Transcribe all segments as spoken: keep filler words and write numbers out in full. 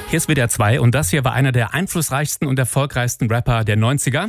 Hier ist W D R zwei und das hier war einer der einflussreichsten und erfolgreichsten Rapper der neunziger.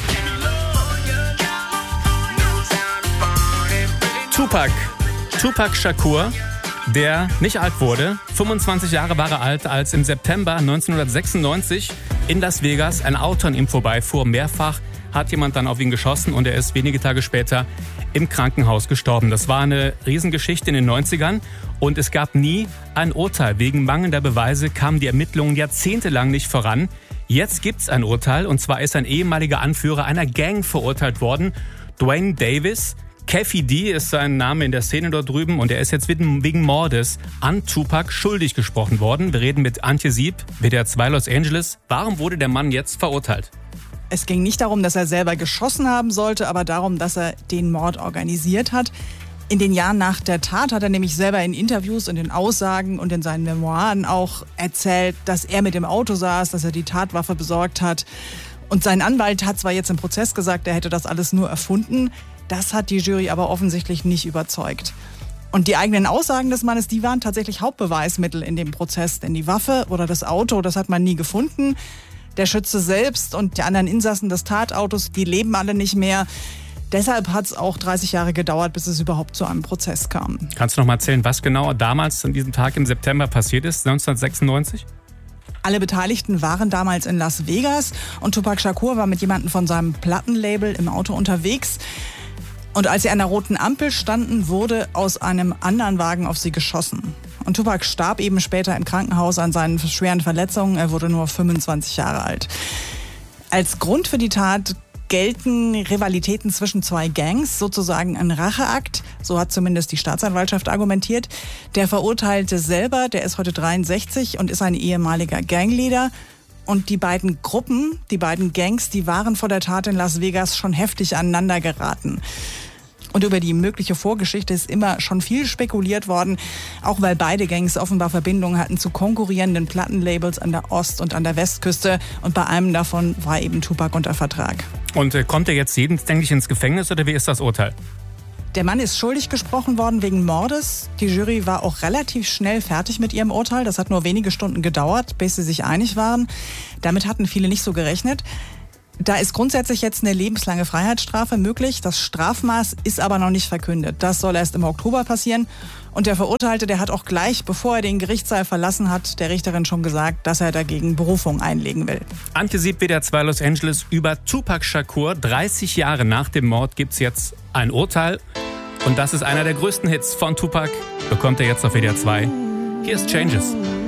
Tupac. Tupac Shakur, der nicht alt wurde. fünfundzwanzig Jahre war er alt, als im September neunzehnhundertsechsundneunzig in Las Vegas ein Auto an ihm vorbeifuhr. Mehrfach hat jemand dann auf ihn geschossen und er ist wenige Tage später im Krankenhaus gestorben. Das war eine Riesengeschichte in den neunzigern und es gab nie ein Urteil. Wegen mangelnder Beweise kamen die Ermittlungen jahrzehntelang nicht voran. Jetzt gibt's ein Urteil und zwar ist ein ehemaliger Anführer einer Gang verurteilt worden, Duane Davis. Keffi D ist sein Name in der Szene dort drüben und er ist jetzt wegen Mordes an Tupac schuldig gesprochen worden. Wir reden mit Antje Sieb, W D R zwei Los Angeles. Warum wurde der Mann jetzt verurteilt? Es ging nicht darum, dass er selber geschossen haben sollte, aber darum, dass er den Mord organisiert hat. In den Jahren nach der Tat hat er nämlich selber in Interviews und in Aussagen und in seinen Memoiren auch erzählt, dass er mit dem Auto saß, dass er die Tatwaffe besorgt hat. Und sein Anwalt hat zwar jetzt im Prozess gesagt, er hätte das alles nur erfunden. Das hat die Jury aber offensichtlich nicht überzeugt. Und die eigenen Aussagen des Mannes, die waren tatsächlich Hauptbeweismittel in dem Prozess. Denn die Waffe oder das Auto, das hat man nie gefunden. Der Schütze selbst und die anderen Insassen des Tatautos, die leben alle nicht mehr. Deshalb hat es auch dreißig Jahre gedauert, bis es überhaupt zu einem Prozess kam. Kannst du noch mal erzählen, was genau damals an diesem Tag im September passiert ist, neunzehnhundertsechsundneunzig? Alle Beteiligten waren damals in Las Vegas und Tupac Shakur war mit jemandem von seinem Plattenlabel im Auto unterwegs. Und als sie an der roten Ampel standen, wurde aus einem anderen Wagen auf sie geschossen. Und Tupac starb eben später im Krankenhaus an seinen schweren Verletzungen. Er wurde nur fünfundzwanzig Jahre alt. Als Grund für die Tat gelten Rivalitäten zwischen zwei Gangs, sozusagen ein Racheakt. So hat zumindest die Staatsanwaltschaft argumentiert. Der Verurteilte selber, der ist heute dreiundsechzig und ist ein ehemaliger Gangleader. Und die beiden Gruppen, die beiden Gangs, die waren vor der Tat in Las Vegas schon heftig aneinander geraten. Und über die mögliche Vorgeschichte ist immer schon viel spekuliert worden, auch weil beide Gangs offenbar Verbindungen hatten zu konkurrierenden Plattenlabels an der Ost- und an der Westküste. Und bei einem davon war eben Tupac unter Vertrag. Und äh, kommt er jetzt lebenslänglich ins Gefängnis oder wie ist das Urteil? Der Mann ist schuldig gesprochen worden wegen Mordes. Die Jury war auch relativ schnell fertig mit ihrem Urteil. Das hat nur wenige Stunden gedauert, bis sie sich einig waren. Damit hatten viele nicht so gerechnet. Da ist grundsätzlich jetzt eine lebenslange Freiheitsstrafe möglich. Das Strafmaß ist aber noch nicht verkündet. Das soll erst im Oktober passieren. Und der Verurteilte, der hat auch gleich, bevor er den Gerichtssaal verlassen hat, der Richterin schon gesagt, dass er dagegen Berufung einlegen will. Antje Sieb, W D R zwei Los Angeles, über Tupac Shakur. dreißig Jahre nach dem Mord gibt's jetzt ein Urteil. Und das ist einer der größten Hits von Tupac. Bekommt er jetzt auf W D R zwei. Hier ist Changes.